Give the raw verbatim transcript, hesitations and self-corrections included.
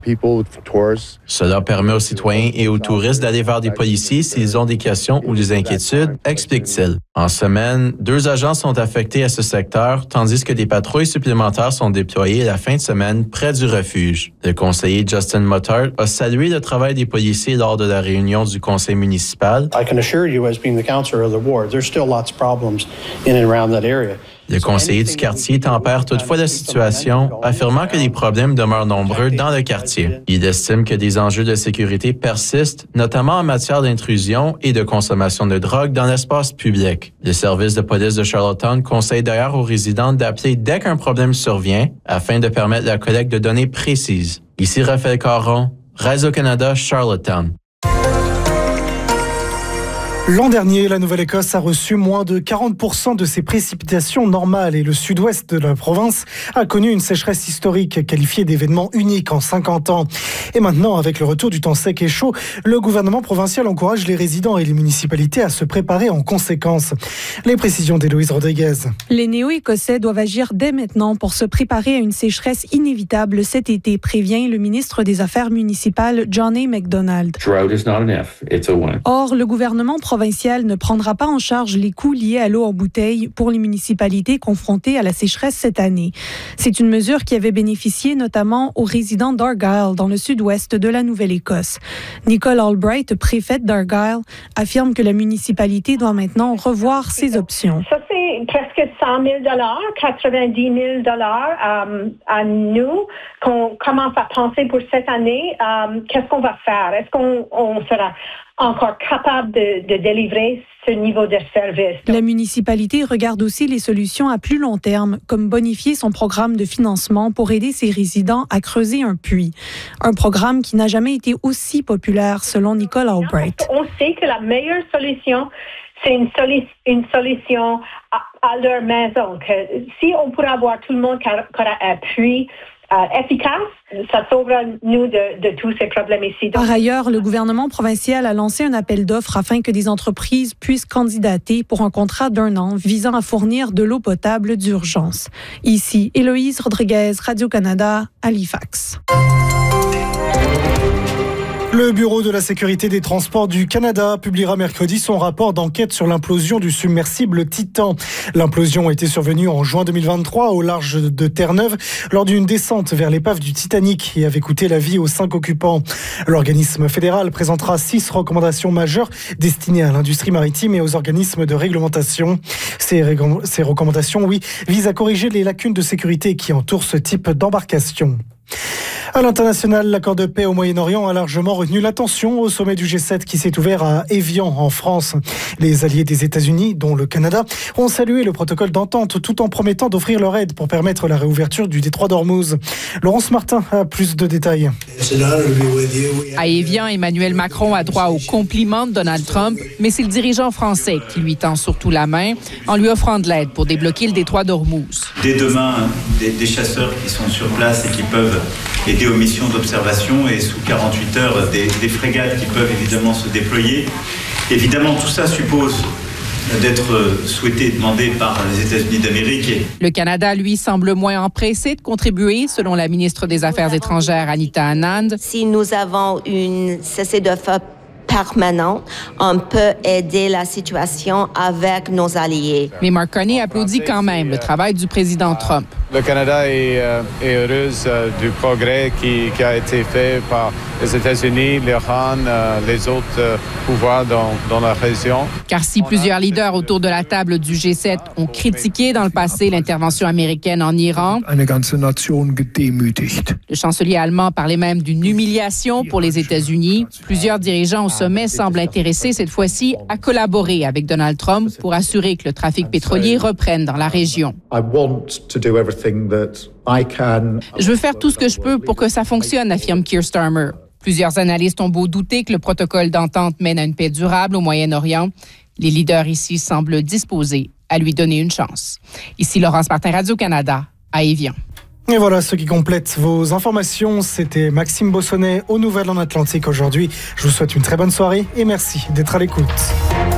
Cela permet aux citoyens et aux touristes d'aller vers des policiers s'ils ont des questions ou des inquiétudes, explique-t-il. En semaine, deux agents sont affectés à ce secteur, tandis que des patrouilles supplémentaires sont déployées la fin de semaine près du refuge. Le conseiller Justin Motard a salué le travail des policiers lors de la réunion du conseil municipal. I can assure you, as being the councillor of the ward, there's still lots of problems in and around that area. Le conseiller du quartier tempère toutefois la situation, affirmant que les problèmes demeurent nombreux dans le quartier. Il estime que des enjeux de sécurité persistent, notamment en matière d'intrusion et de consommation de drogue dans l'espace public. Le service de police de Charlottetown conseille d'ailleurs aux résidents d'appeler dès qu'un problème survient, afin de permettre la collecte de données précises. Ici Raphaël Caron, Radio-Canada, Charlottetown. L'an dernier, la Nouvelle-Écosse a reçu moins de quarante pour cent de ses précipitations normales et le sud-ouest de la province a connu une sécheresse historique qualifiée d'événement unique en cinquante ans. Et maintenant, avec le retour du temps sec et chaud, le gouvernement provincial encourage les résidents et les municipalités à se préparer en conséquence. Les précisions d'Héloïse Rodriguez. Les Néo-Écossais doivent agir dès maintenant pour se préparer à une sécheresse inévitable cet été, prévient le ministre des Affaires municipales, John A. MacDonald. Or, le gouvernement provincial ne prendra pas en charge les coûts liés à l'eau en bouteille pour les municipalités confrontées à la sécheresse cette année. C'est une mesure qui avait bénéficié notamment aux résidents d'Argyll, dans le sud-ouest de la Nouvelle-Écosse. Nicole Albright, préfète d'Argyll, affirme que la municipalité doit maintenant revoir ses options. Ça, c'est presque cent mille dollars, quatre-vingt-dix mille dollars euh, à nous qu'on commence à penser pour cette année. Euh, qu'est-ce qu'on va faire? Est-ce qu'on on sera encore capable de, de délivrer ce niveau de service? La municipalité regarde aussi les solutions à plus long terme, comme bonifier son programme de financement pour aider ses résidents à creuser un puits. Un programme qui n'a jamais été aussi populaire, selon Nicole Albright. On sait que la meilleure solution, c'est une, soli- une solution à, à leur maison. Que si on pourrait avoir tout le monde qui a un puits Euh, efficace, ça sauvera nous de, de tous ces problèmes ici. Par ailleurs, le gouvernement provincial a lancé un appel d'offres afin que des entreprises puissent candidater pour un contrat d'un an visant à fournir de l'eau potable d'urgence. Ici, Héloïse Rodriguez, Radio-Canada, Halifax. Le Bureau de la sécurité des transports du Canada publiera mercredi son rapport d'enquête sur l'implosion du submersible Titan. L'implosion a été survenue en juin deux mille vingt-trois au large de Terre-Neuve lors d'une descente vers l'épave du Titanic et avait coûté la vie aux cinq occupants. L'organisme fédéral présentera six recommandations majeures destinées à l'industrie maritime et aux organismes de réglementation. Ces, rég- ces recommandations, oui, visent à corriger les lacunes de sécurité qui entourent ce type d'embarcation. À l'international, l'accord de paix au Moyen-Orient a largement retenu l'attention au sommet du G sept qui s'est ouvert à Évian, en France. Les alliés des États-Unis, dont le Canada, ont salué le protocole d'entente tout en promettant d'offrir leur aide pour permettre la réouverture du détroit d'Ormuz. Laurence Martin a plus de détails. À Évian, Emmanuel Macron a droit aux compliments de Donald Trump, mais c'est le dirigeant français qui lui tend surtout la main en lui offrant de l'aide pour débloquer le détroit d'Ormuz. Dès demain, des, des chasseurs qui sont sur place et qui peuvent aider aux missions d'observation et sous quarante-huit heures, des, des frégates qui peuvent évidemment se déployer. Évidemment, tout ça suppose d'être souhaité et demandé par les États-Unis d'Amérique. Le Canada, lui, semble moins empressé de contribuer, selon la ministre des Affaires étrangères, Anita Anand. Si nous avons une cessez-le-feu permanent, on peut aider la situation avec nos alliés. Mais Mark Carney applaudit quand même le travail du président Trump. Le Canada est, euh, est heureux euh, du progrès qui, qui a été fait par les États-Unis, l'Iran, euh, les autres euh, pouvoirs dans, dans la région. Car si plusieurs leaders autour de la table du G sept ont critiqué dans le passé l'intervention américaine en Iran, le chancelier allemand parlait même d'une humiliation pour les États-Unis. Plusieurs dirigeants au sommet semblent intéressés cette fois-ci à collaborer avec Donald Trump pour assurer que le trafic pétrolier reprenne dans la région. Je veux faire tout ce que je peux pour que ça fonctionne, affirme Keir Starmer. Plusieurs analystes ont beau douter que le protocole d'entente mène à une paix durable au Moyen-Orient. Les leaders ici semblent disposés à lui donner une chance. Ici Laurence Martin, Radio-Canada, à Évian. Et voilà ce qui complète vos informations. C'était Maxime Bossonnet aux Nouvelles en Atlantique aujourd'hui. Je vous souhaite une très bonne soirée et merci d'être à l'écoute.